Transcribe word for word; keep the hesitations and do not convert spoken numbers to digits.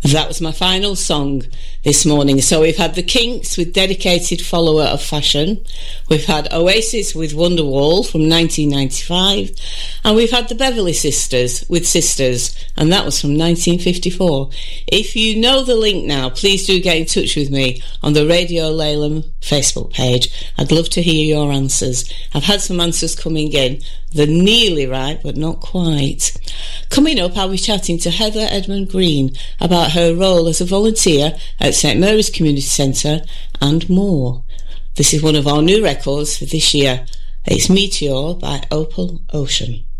That was my final song this morning. So we've had the Kinks with Dedicated Follower of Fashion. We've had Oasis with Wonderwall from nineteen ninety-five. And we've had the Beverly Sisters with Sisters, and that was from nineteen fifty-four. If you know the link now, please do get in touch with me on the Radio Laleham Facebook page. I'd love to hear your answers. I've had some answers coming in. They're nearly right, but not quite. Coming up, I'll be chatting to Heather Edmund Green about her role as a volunteer at St Mary's Community Centre and more. This is one of our new records for this year. It's Meteor by Opal Ocean.